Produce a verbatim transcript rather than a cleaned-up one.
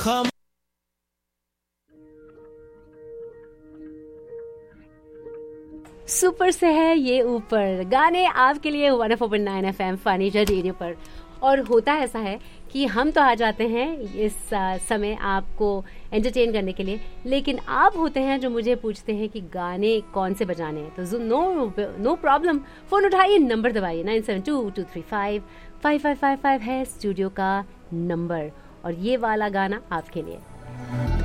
खाम सुपर से है ये ऊपर गाने आपके लिए one four point nine F M funny radio पर। और होता ऐसा है कि हम तो आ जाते हैं इस आ, समय आपको एंटरटेन करने के लिए, लेकिन आप होते हैं जो मुझे पूछते हैं कि गाने कौन से बजाने हैं। तो नो नो प्रॉब्लम, फ़ोन उठाइए, नंबर दबाइए, nine seven to to three five five five five five है स्टूडियो का नंबर, और ये वाला गाना आपके लिए।